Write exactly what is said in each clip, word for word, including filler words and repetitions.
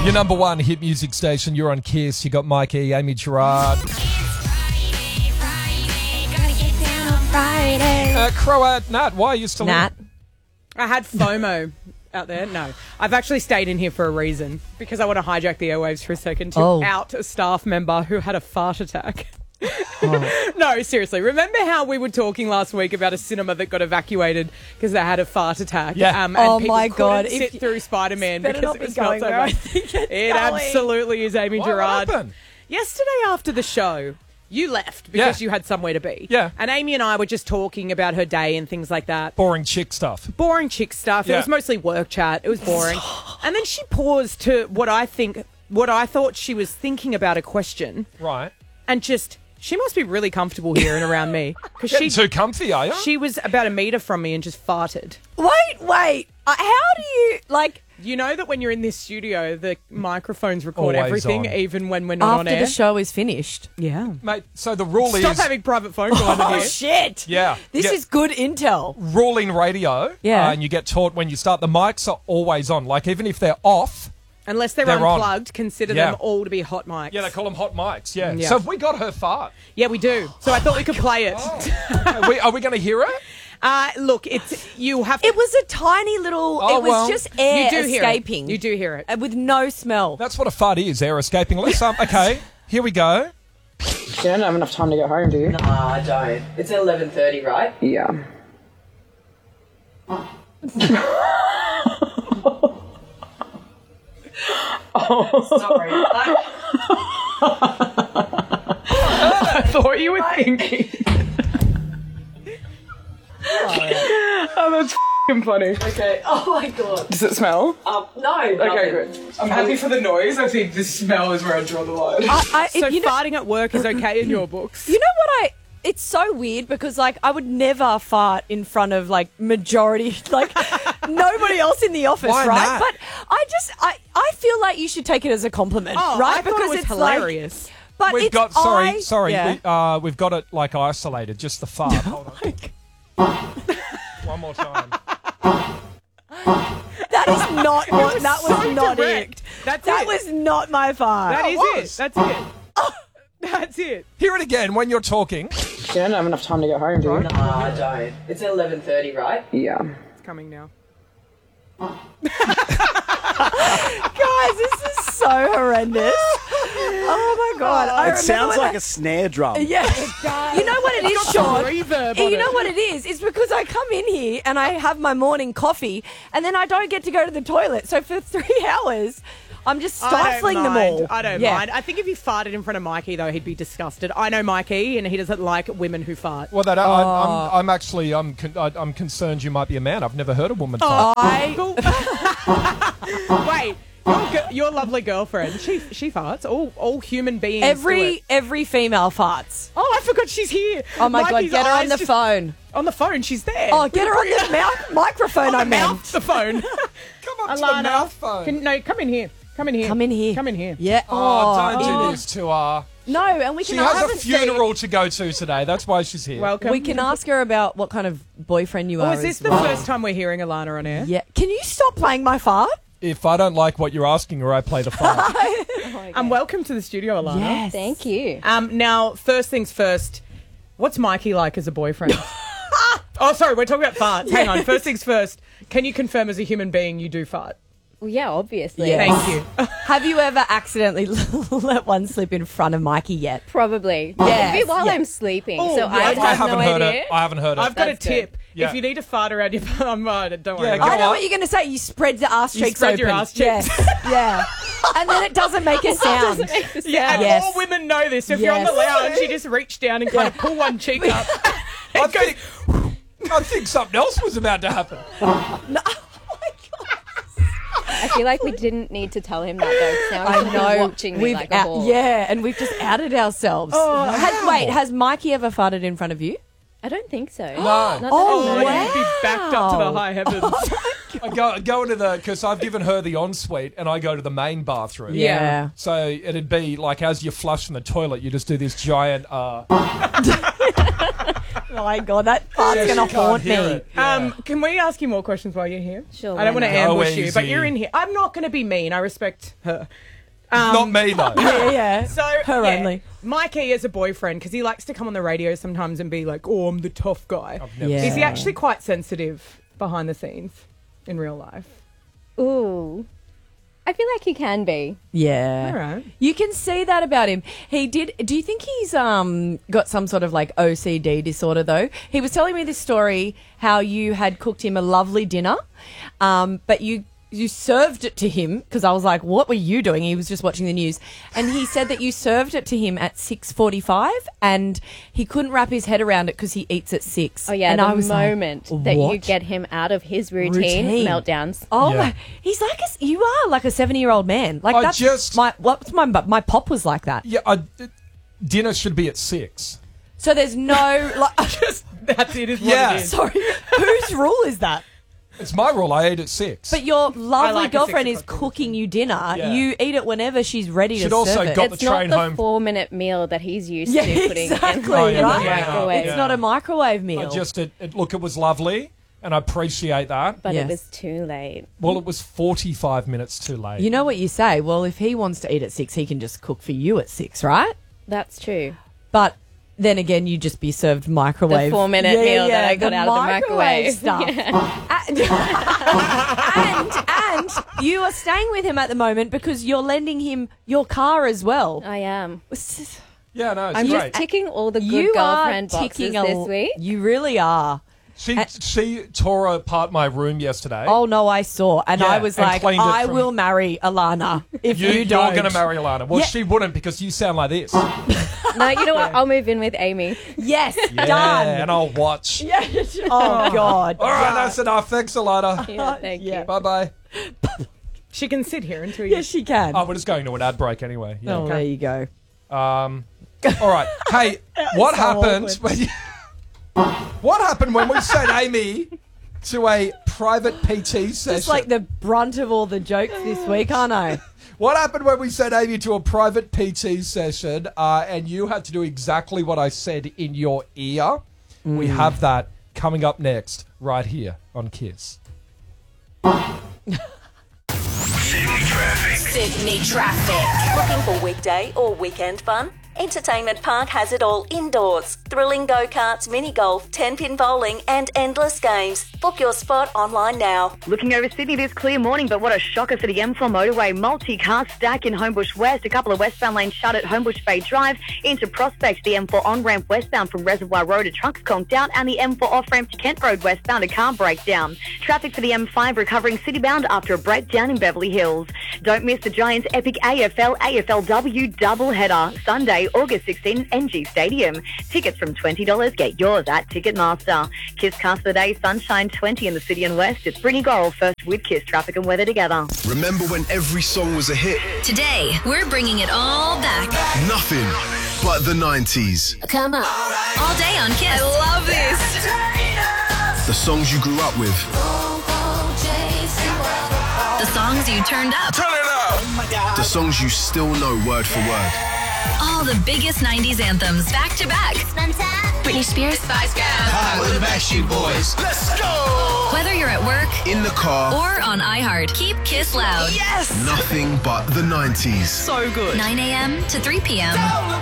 Your number one hit music station. You're on Kiss. You got Mikey, Amy Gerard. Friday, Friday, gotta get down on Friday. Uh, Croat, Nat, why are you still Nat. in? I had FOMO out there. No, I've actually stayed in here for a reason because I want to hijack the airwaves for a second to Oh. out a staff member who had a fart attack. Oh. No, seriously. Remember how we were talking last week about a cinema that got evacuated because they had a fart attack? Yeah. Um, and Oh people my God, couldn't if sit you- through Spider-Man better because not it be was smelled going so where I much. think it's It going. absolutely is, Amy What Gerard. happened? Yesterday after the show, you left because Yeah. you had somewhere to be. Yeah. And Amy and I were just talking about her day and things like that. Boring chick stuff. Boring chick stuff. Yeah. It was mostly work chat. It was boring. And then she paused to what I think, what I thought she was thinking about a question, Right. and just she must be really comfortable here and around me because Getting she too comfy, are you? she was about a meter from me and just farted. Wait, wait. Uh, how do you, like, You know that when you're in this studio, the microphones record Always everything, on. even when we're not on after air. the show is finished? Yeah. Mate, so the rule Stop is... having private phone calls Oh, in here. shit. Yeah. This yeah. is good intel. Rule in radio. Yeah. uh, and you get taught when you start, the mics are always on. Like, even if they're off... Unless they're, They're on. unplugged, consider Yeah. them all to be hot mics. Yeah, they call them hot mics, yeah. Yeah. So have we got her fart? Yeah, we do. So I thought we could play it. are we, are we going to hear it? Uh, look, it's you have to. It was a tiny little, Oh, it was well. just air you do escaping. Hear it. You do hear it. Uh, With no smell. That's what a fart is, air escaping. Let's, um, okay, here we go. You don't have enough time to get home, do you? Nah, I don't. It's eleven thirty, right? Yeah. Sorry. I, I thought you were thinking. Oh, that's f***ing funny. okay. Oh my god. Does it smell? Um, no. Okay, nothing. good. I'm happy for the noise. I think the smell is where I draw the line. I, I, So you know, farting at work is okay in your books. You know what I? It's so weird because like I would never fart in front of like majority like nobody else in the office, Why right? not? But I just I I feel like you should take it as a compliment, Oh, right? I thought it was it's hilarious. Like, but We've it's got, sorry, I, sorry, yeah. we, uh, we've got it, like, isolated, just the fart. Hold on. One more time. That is not what that was so not direct. it. That's that it. was not my fart. That Oh, is it it. was. That's it. That's it. Hear it again when you're talking. You don't have enough time to get home, do you? Nah, I don't. It's eleven thirty, right? Yeah. It's coming now. Guys, this is so horrendous. Oh my god! I It remember sounds when like I- a snare drum. Yeah. You know what it is, Sean? Reverb You on know it. what it is? It's because I come in here and I have my morning coffee and then I don't get to go to the toilet. So for three hours, I'm just I don't stifling them mind. all. I don't Yeah. mind. I think if you farted in front of Mikey, though, he'd be disgusted. I know Mikey, and he doesn't like women who fart. Well, that I, Oh. I'm, I'm actually, I'm, con- I, I'm concerned you might be a man. I've never heard a woman fart. I Wait, your, gi- your lovely girlfriend, she she farts. All all human beings do every it. every female farts. Oh, I forgot she's here. Oh my Mikey's god, get her on eyes the just- phone. On the phone, she's there. Oh, get her on the mouth microphone. On I the meant. mouth, the phone. Come up to Alana, the mouth phone. Can, no, come in here. Come in here. Come in here. Come in here. Yeah. oh, don't oh. do this to her. No, and we She can has ask a funeral to go to today. That's why she's here. Welcome. we can ask her about what kind of boyfriend you Oh, are. is this as the well. first time we're hearing Alana on air? Yeah. Can you stop playing my fart? If I don't like what you're asking her, I play the fart. Um, welcome to the studio, Alana. Yes. Thank you. Um, now, first things first, what's Mikey like as a boyfriend? Oh, sorry, we're talking about farts. Hang on. First things first, can you confirm as a human being you do fart? Well, yeah, obviously. Yeah. Thank you. Have you ever accidentally let one slip in front of Mikey yet? Probably. Yes, Maybe while yeah. I'm sleeping. Oh, so yeah. I, I, would I have haven't no heard idea. it. I haven't heard it. I've got a That's tip. good. Yeah. If you need to fart around your um, uh, don't worry. Yeah, about go I it. know on. what you're going to say. You spread the ass You cheeks spread open. your ass cheeks. Yes. yeah. And then it doesn't make a sound. Yeah, and Yes. all women know this. If you're on the Yes. lounge, you just reach down and kind of pull one cheek up. I think, I think something else was about to happen. I feel like we didn't need to tell him that though. 'Cause now I he's know. watching me We've like a out- hawk. yeah, and we've just outed ourselves. Oh, has, how? wait, has Mikey ever farted in front of you? I don't think so. No. Not that Oh, I know. wow. You'd be backed up to the high heavens. I go, go into the, because I've given her the ensuite and I go to the main bathroom. Yeah. So it'd be like as you flush in the toilet, you just do this giant, uh, my God, that fart's Yes, going you to can't haunt me. hear it. Yeah. Um, can we ask you more questions while you're here? Sure, I don't why want to not? Go ambush you, but easy. you're in here. I'm not going to be mean. I respect her. Um, Not me, though. Yeah, yeah. So Her yeah, only. Mikey is a boyfriend because he likes to come on the radio sometimes and be like, "Oh, I'm the tough guy." I've never Yeah. seen Is he actually quite sensitive behind the scenes in real life? Ooh. I feel like he can be. Yeah. All right. You can see that about him. He did. Do you think he's um got some sort of like O C D disorder though? He was telling me this story how you had cooked him a lovely dinner, um, but you you served it to him because I was like, what were you doing? He was just watching the news, and he said that you served it to him at six forty-five, and he couldn't wrap his head around it because he eats at six. Oh, yeah, and the I was moment like, that you "What?" get him out of his routine, Routine. meltdowns. Oh Yeah. my! He's like a, you are like a seventy-year-old man. Like I that's just- my what's my my pop was like that. Yeah, I, dinner should be at six. So there's no like. That's it. Is what Yeah. it is. Sorry, whose rule is that? It's my rule. I eat at six. But your lovely like a girlfriend six is o'clock cooking you dinner. Yeah. You eat it whenever she's ready She'd to also serve it. got- It's the not train the home- four-minute meal that he's used Yeah, to putting exactly, Oh, in, yeah, in the right? yeah, microwave. It's not a microwave meal. I just, it, it, look, it was lovely, and I appreciate that. But Yes. it was too late. Well, it was forty-five minutes too late. You know what you say? Well, if he wants to eat at six, he can just cook for you at six, right? That's true. But then again, you just be served microwave. The four-minute meal that I got out of the microwave. stuff. and, and you are staying with him at the moment because you're lending him your car as well. I am. Yeah, no, it's I'm great. just ticking all the good You are girlfriend boxes ticking a, this week. You really are. she she tore apart my room yesterday. Oh no, I saw, and Yeah, I was and like, cleaned it I from- will marry Alana if you, you, don't. You're going to marry Alana. Well, Yeah. she wouldn't because you sound like this. No, you know what? I'll move in with Amy. Yes, Yeah, done. and I'll watch. Oh God. All right, that's enough. Thanks, Alana. Yeah, thank Yeah. you. Bye-bye. She can sit here until you. Yes, she can. Oh, we're just going to an ad break anyway. Yeah. Oh, there you go. Um, all right. Hey, what so happened awkward. when you, what happened when we sent Amy to a private P T session? Just like the brunt of all the jokes this week, aren't I? What happened when we sent Amy to a private P T session uh, and you had to do exactly what I said in your ear? We have that coming up next right here on Kiss. Sydney traffic. Looking for weekday or weekend fun? Entertainment Park has it all indoors. Thrilling go-karts, mini golf, ten-pin bowling and endless games. Book your spot online now. Looking over Sydney this clear morning, but what a shocker for the M four motorway. Multi-car stack in Homebush West. A couple of westbound lanes shut at Homebush Bay Drive. Into Prospect, the M four on-ramp westbound from Reservoir Road, a truck's conked out. And the M four off-ramp to Kent Road westbound, a car breakdown. Traffic for the M five recovering citybound after a breakdown in Beverly Hills. Don't miss the Giants' epic A F L A F L W doubleheader. Sunday, August sixteenth, N G Stadium. Tickets from twenty dollars. Get yours at Ticketmaster. Kiss Cast of the Day, Sunshine twenty in the city and west. It's Brittany Gorrell first with Kiss Traffic and Weather together. Remember when every song was a hit? Today, we're bringing it all back. Nothing but the nineties. Come on. All day on Kiss. I love this. The songs you grew up with. The songs you turned up. Turn it up! The songs you still know word for word. All the biggest nineties anthems back to back. Britney Spears, Spice Girls. Hi, we're the Backstreet Boys. Let's go! Whether you're at work In the car. or on iHeart, keep Kiss loud. Yes! Nothing but the nineties. So good. nine a.m. to three p.m.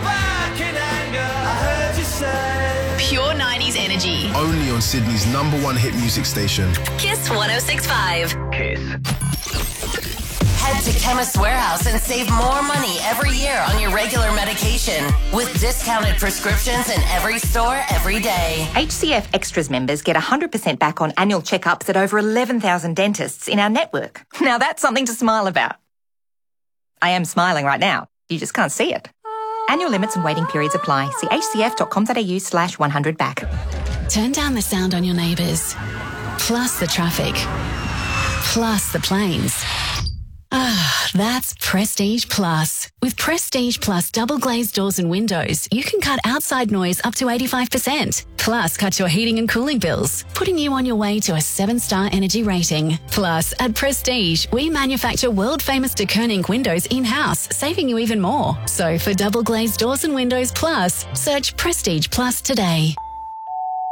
Pure nineties energy. Only on Sydney's number one hit music station. Kiss one oh six point five. Kiss. Head to Chemist Warehouse and save more money every year on your regular medication with discounted prescriptions in every store every day. H C F Extras members get one hundred percent back on annual checkups at over eleven thousand dentists in our network. Now that's something to smile about. I am smiling right now. You just can't see it. Annual limits and waiting periods apply. See hcf.com.au slash 100 back. Turn down the sound on your neighbours, plus the traffic, plus the planes. Ah, that's Prestige Plus. With Prestige Plus double glazed doors and windows, you can cut outside noise up to eighty-five percent. Plus, cut your heating and cooling bills, putting you on your way to a seven-star energy rating. Plus, at Prestige, we manufacture world-famous de Koning windows in-house, saving you even more. So, for double glazed doors and windows plus, search Prestige Plus today.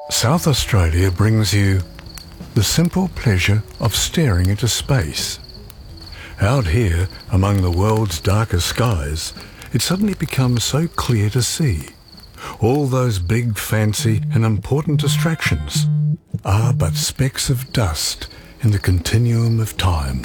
South Australia brings you the simple pleasure of staring into space. Out here, among the world's darkest skies, it suddenly becomes so clear to see. All those big, fancy and important distractions are but specks of dust in the continuum of time.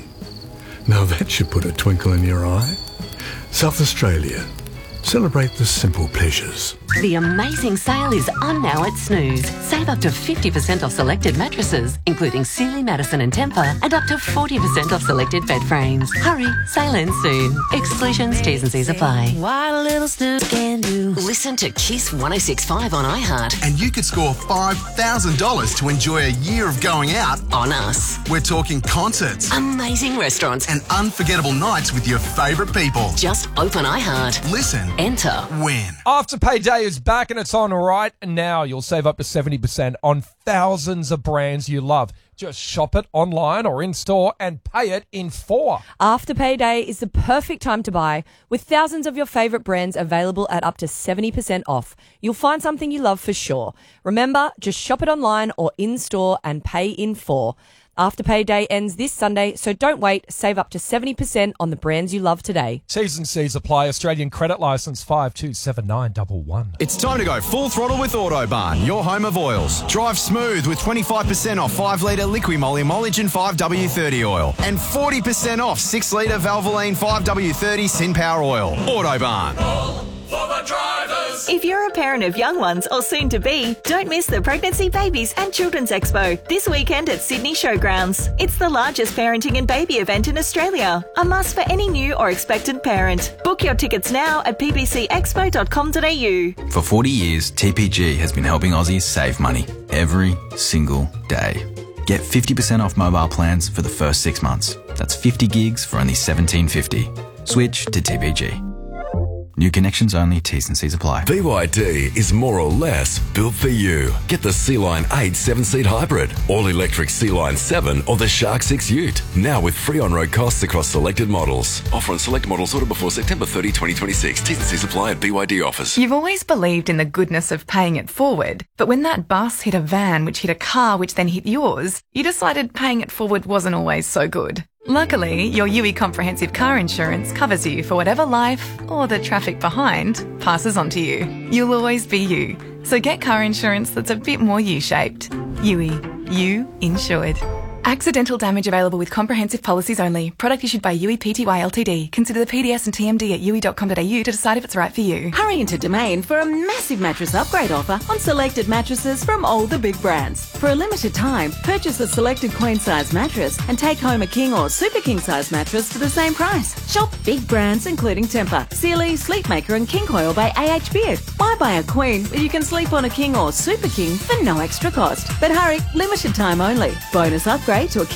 Now that should put a twinkle in your eye. South Australia. Celebrate the simple pleasures. The amazing sale is on now at Snooze. Save up to fifty percent off selected mattresses, including Sealy, Madison and Tempur, and up to forty percent off selected bed frames. Hurry, sale ends soon. Exclusions, T's and C's apply. What a little Snooze can do. Listen to Kiss one oh six point five on iHeart. And you could score five thousand dollars to enjoy a year of going out on us. We're talking concerts, amazing restaurants, and unforgettable nights with your favourite people. Just open iHeart. Listen. Enter. Win. Afterpay Day is back and it's on right now. You'll save up to seventy percent on thousands of brands you love. Just shop it online or in-store and pay it in four. Afterpay Day is the perfect time to buy, with thousands of your favourite brands available at up to seventy percent off. You'll find something you love for sure. Remember, just shop it online or in-store and pay in four. Afterpay Day ends this Sunday, so don't wait. Save up to seventy percent on the brands you love today. T's and C's apply. Australian credit licence five two seven nine one one. It's time to go full throttle with Autobarn, your home of oils. Drive smooth with twenty-five percent off five litre Liqui-Moly Molygen five W thirty oil and forty percent off six litre Valvoline five W thirty SynPower oil. Autobarn. For the drivers. If you're a parent of young ones or soon to be, don't miss the Pregnancy, Babies and Children's Expo this weekend at Sydney Showgrounds. It's the largest parenting and baby event in Australia, a must for any new or expectant parent. Book your tickets now at p b c expo dot com dot a u. For forty years, T P G has been helping Aussies save money every single day. Get fifty percent off mobile plans for the first six months. That's fifty gigs for only seventeen fifty. Switch to T P G. New connections only, T's and C's apply. B Y D is more or less built for you. Get the Sea-Line eight seven-seat hybrid, all-electric Sea-Line seven or the Shark six Ute. Now with free on-road costs across selected models. Offer on select models ordered before September thirtieth, twenty twenty-six. T's and C's apply at B Y D offers. You've always believed in the goodness of paying it forward, but when that bus hit a van which hit a car which then hit yours, you decided paying it forward wasn't always so good. Luckily, your U I Comprehensive Car Insurance covers you for whatever life, or the traffic behind, passes on to you. You'll always be you. So get car insurance that's a bit more U-shaped. U I. You insured. Accidental damage available with comprehensive policies only. Product issued by U I Pty Ltd. Consider the P D S and T M D at u i dot com dot a u to decide if it's right for you. Hurry into Domain for a massive mattress upgrade offer on selected mattresses from all the big brands. For a limited time, purchase a selected queen size mattress and take home a king or super king size mattress for the same price. Shop big brands including Tempur, Sealy, Sleepmaker and King Coil by A H Beard. Why buy a queen when you can sleep on a king or super king for no extra cost? But hurry, limited time only. Bonus upgrade to a